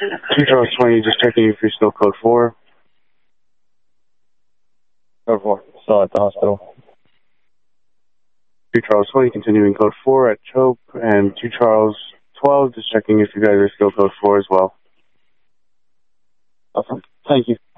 2 Charles 20, just checking if you're still code 4. Code 4, still at the hospital. 2 Charles 20, continuing code 4 at Chope, and 2 Charles 12, just checking if you guys are still code 4 as well. Awesome. Thank you.